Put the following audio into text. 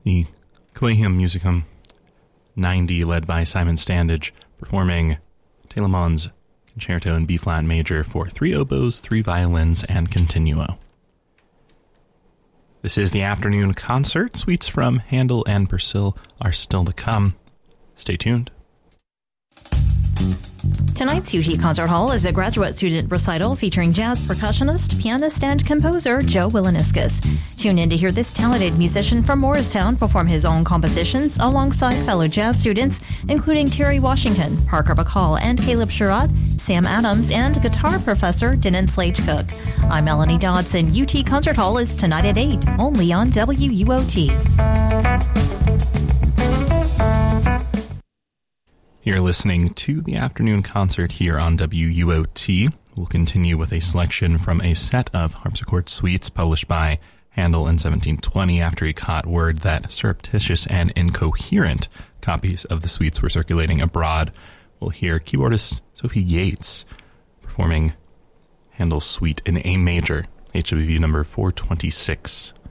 The Collegium Musicum 90, led by Simon Standage, performing Telemann's Concerto in B-flat major for 3 oboes, 3 violins, and continuo. This is the afternoon concert. Suites from Handel and Purcell are still to come. Stay tuned. Tonight's UT Concert Hall is a graduate student recital featuring jazz percussionist, pianist, and composer Joe Wilaniscus. Tune in to hear this talented musician from Morristown perform his own compositions alongside fellow jazz students, including Terry Washington, Parker Bacall, and Caleb Sherrod, Sam Adams, and guitar professor Denon Slade-Cook. I'm Melanie Dodson. UT Concert Hall is tonight at 8, only on WUOT. You're listening to the afternoon concert here on WUOT. We'll continue with a selection from a set of harpsichord suites published by Handel in 1720 after he caught word that surreptitious and incoherent copies of the suites were circulating abroad. We'll hear keyboardist Sophie Yates performing Handel's suite in A major, HWV number 426.